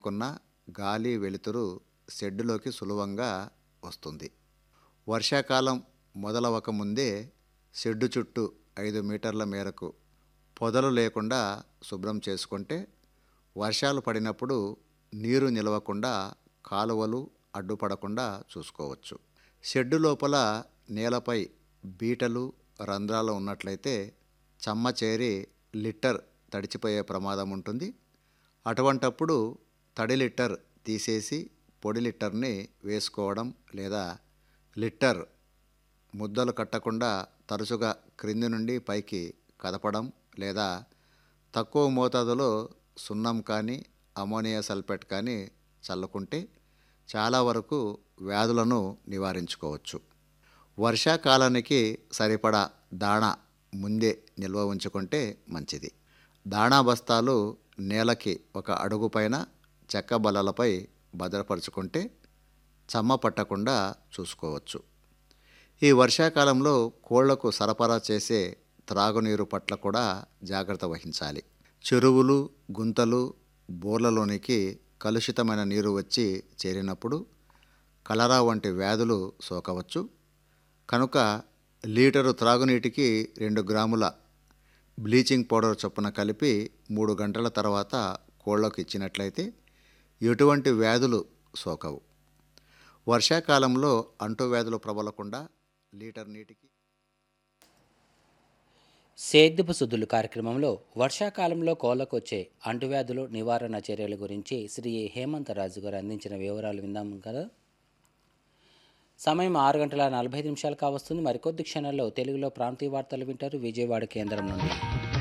కొన్న గాలి వెలుతురు షెడ్డులోకి సులభంగా వస్తుంది. వర్షాకాలం మొదలవక ముందే షెడ్డు చుట్టూ 5 మీటర్ల మేరకు పొదలు లేకుండా శుభ్రం చేసుకుంటే వర్షాలు పడినప్పుడు నీరు నిలవకుండా కాలువలు అడ్డుపడకుండా చూసుకోవచ్చు. షెడ్డు లోపల నేలపై బీటలు రంధ్రాలు ఉన్నట్లయితే చెమ్మ చేరి లిట్టర్ తడిచిపోయే ప్రమాదం ఉంటుంది. అటువంటప్పుడు తడి లిట్టర్ తీసేసి పొడి లిట్టర్ని వేసుకోవడం లేదా లిట్టర్ ముద్దలు కట్టకుండా తరచుగా క్రింది నుండి పైకి కదపడం లేదా తక్కువ మోతాదులో సున్నం కానీ అమోనియా సల్ఫేట్ కానీ చల్లుకుంటే చాలా వరకు వ్యాధులను నివారించుకోవచ్చు. వర్షాకాలానికి సరిపడా దాణా ముందే నిల్వ ఉంచుకుంటే మంచిది. దాణా బస్తాలు నేలకి 1 అడుగు పైన చెక్క బల్లలపై భద్రపరుచుకుంటే చెమ్మ పట్టకుండా చూసుకోవచ్చు. ఈ వర్షాకాలంలో కోళ్లకు సరఫరా చేసే త్రాగునీరు పట్ల కూడా జాగ్రత్త వహించాలి. చెరువులు, గుంతలు, బోర్లలోనికి కలుషితమైన నీరు వచ్చి చేరినప్పుడు కలరా వంటి వ్యాధులు సోకవచ్చు. కనుక లీటరు త్రాగునీటికి 2 గ్రాముల బ్లీచింగ్ పౌడర్ చొప్పున కలిపి 3 గంటల తర్వాత కోళ్లకు ఇచ్చినట్లయితే ఎటువంటి వ్యాధులు సోకవు. వర్షాకాలంలో అంటువ్యాధులు ప్రబలకుండా లీటర్ నీటికి సేద్యపు సుద్దులు కార్యక్రమంలో వర్షాకాలంలో కోళ్లకు వచ్చే అంటువ్యాధులు నివారణ చర్యల గురించి శ్రీ హేమంత్ రాజు గారు అందించిన వివరాలు విందాం కదా. సమయం 6:45 కావస్తుంది. మరికొద్ది క్షణాల్లో తెలుగులో ప్రాంతీయ వార్తలు వింటారు విజయవాడ కేంద్రం నుండి.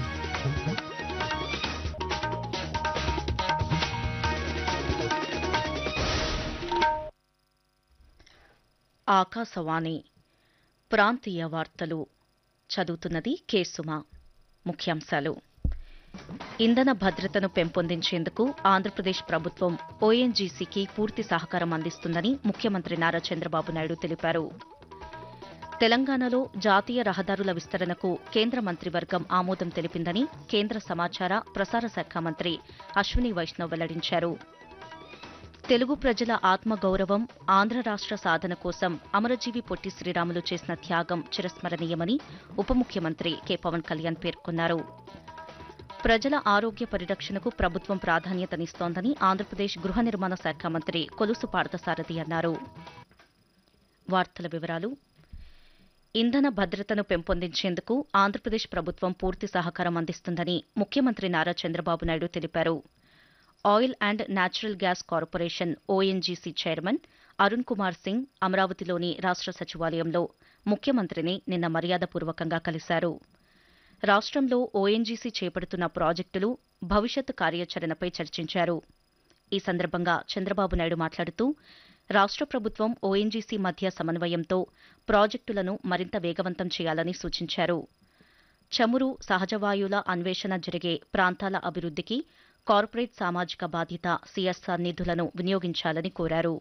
ఆకాశవాణి ప్రాంతీయ వార్తలు చదువుతున్నది కె సుమ. ముఖ్యాంశాలు: ఇంధన భద్రతను పెంపొందించేందుకు ఆంధ్రప్రదేశ్ ప్రభుత్వం ఓఎన్జీసీకి పూర్తి సహకారం అందిస్తుందని ముఖ్యమంత్రి నారా చంద్రబాబు నాయుడు తెలిపారు. తెలంగాణలో జాతీయ రహదారుల విస్తరణకు కేంద్ర మంత్రివర్గం ఆమోదం తెలిపిందని కేంద్ర సమాచార ప్రసార శాఖ మంత్రి అశ్విని వైష్ణవ్ వెల్లడించారు. తెలుగు ప్రజల ఆత్మగౌరవం, ఆంధ్ర రాష్ట్ర సాధన కోసం అమరజీవి పొట్టి శ్రీరాములు చేసిన త్యాగం చిరస్మరణీయమని ఉప ముఖ్యమంత్రి కె పవన్ కళ్యాణ్ పేర్కొన్నారు. ప్రజల ఆరోగ్య పరిరక్షణకు ప్రభుత్వం ప్రాధాన్యతనిస్తోందని ఆంధ్రప్రదేశ్ గృహ నిర్మాణ శాఖ మంత్రి కొలుసు పార్థసారథి అన్నారు. వార్తల వివరాలు: ఇంధన భద్రతను పెంపొందించేందుకు ఆంధ్రప్రదేశ్ ప్రభుత్వం పూర్తి సహకారం అందిస్తుందని ముఖ్యమంత్రి నారా చంద్రబాబు నాయుడు తెలిపారు. Oil and natural gas corporation ONGC chairman Arun Kumar Singh అమరావతిలోని రాష్ట్ర సచివాలయంలో ముఖ్యమంత్రిని నిన్న మర్యాదపూర్వకంగా కలిశారు. రాష్ట్రంలో ఓఎన్జీసీ చేపడుతున్న ప్రాజెక్టులు, భవిష్యత్ కార్యాచరణపై చర్చించారు. ఈ సందర్భంగా చంద్రబాబు నాయుడు మాట్లాడుతూ రాష్ట్ర ప్రభుత్వం ఓఎన్జీసీ మధ్య సమన్వయంతో ప్రాజెక్టులను మరింత వేగవంతం చేయాలని సూచించారు. చమురు, సహజవాయువుల అన్వేషణ జరిగే ప్రాంతాల అభివృద్ధికి కార్పొరేట్ సామాజిక బాధ్యత సీఎస్ఆర్ నిధులను వినియోగించాలని కోరారు.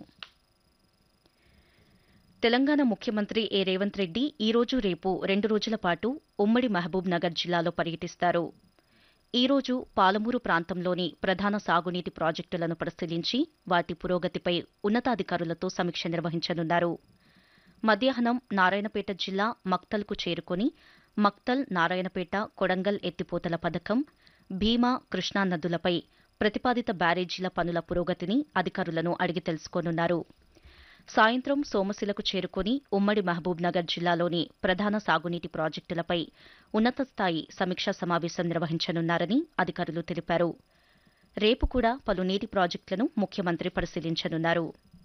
తెలంగాణ ముఖ్యమంత్రి ఏ రేవంత్ రెడ్డి ఈరోజు రేపు 2 రోజుల పాటు ఉమ్మడి మహబూబ్ నగర్ జిల్లాలో పర్యటిస్తారు. ఈరోజు పాలమూరు ప్రాంతంలోని ప్రధాన సాగునీటి ప్రాజెక్టులను పరిశీలించి వాటి పురోగతిపై ఉన్నతాధికారులతో సమీక్ష నిర్వహించనున్నారు. మధ్యాహ్నం నారాయణపేట జిల్లా మక్తల్కు చేరుకుని మక్తల్, నారాయణపేట, కొడంగల్ ఎత్తిపోతల పథకం, భీమా, కృష్ణా నదులపై ప్రతిపాదిత బ్యారేజీల పనుల పురోగతిని అధికారులను అడిగి తెలుసుకోనున్నారు. సాయంత్రం సోమశిలకు చేరుకుని ఉమ్మడి మహబూబ్ నగర్ జిల్లాలోని ప్రధాన సాగునీటి ప్రాజెక్టులపై ఉన్నతస్థాయి సమీక్షా సమావేశం నిర్వహించనున్నారని అధికారులు తెలిపారు. రేపు కూడా పలు నీటి ప్రాజెక్టులను ముఖ్యమంత్రి పరిశీలించనున్నారు.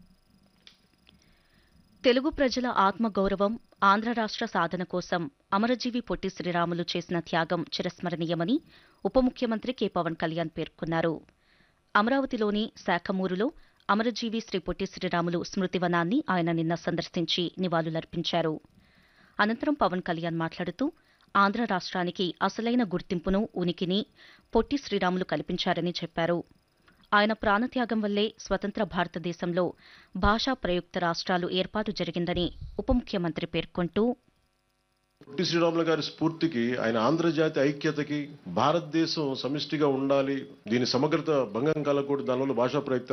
తెలుగు ప్రజల ఆత్మగౌరవం, ఆంధ్ర రాష్ట్ర సాధన కోసం అమరజీవి పొట్టి శ్రీరాములు చేసిన త్యాగం చిరస్మరణీయమని ఉప ముఖ్యమంత్రి కె పవన్ కళ్యాణ్ పేర్కొన్నారు. అమరావతిలోని శాఖమూరులో అమరజీవి శ్రీ పొట్టి శ్రీరాములు స్మృతివనాన్ని ఆయన నిన్న సందర్శించి నివాళులర్పించారు. అనంతరం పవన్ కళ్యాణ్ మాట్లాడుతూ ఆంధ్ర రాష్ట్రానికి అసలైన గుర్తింపును, ఉనికిని పొట్టి శ్రీరాములు కల్పించారని చెప్పారు. ఆయన ప్రాణత్యాగం వల్లే స్వతంత్ర భారతదేశంలో భాషా ప్రయుక్త రాష్ట్రాలు ఏర్పాటు జరిగిందని ఉప ముఖ్యమంత్రి పేర్కొంటూ పొట్టి శ్రీరాములు గారి స్ఫూర్తికి, ఆయన ఆంధ్రజాతి ఐక్యతకి, భారతదేశం సమిష్టిగా ఉండాలి, దీని సమగ్రత భంగం కలగకూడదు, దానివల్ల భాషా ప్రయుక్త